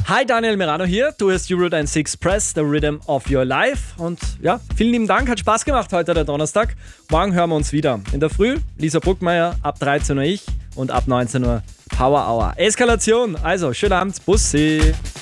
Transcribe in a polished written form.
Hi, Daniel Merano hier. Du hörst Euro 6 Press, the Rhythm of Your Life. Und ja, vielen lieben Dank, hat Spaß gemacht heute, der Donnerstag. Morgen hören wir uns wieder. In der Früh, Lisa Bruckmeier, ab 13 Uhr ich und ab 19 Uhr Power Hour. Eskalation, also schönen Abend, Bussi.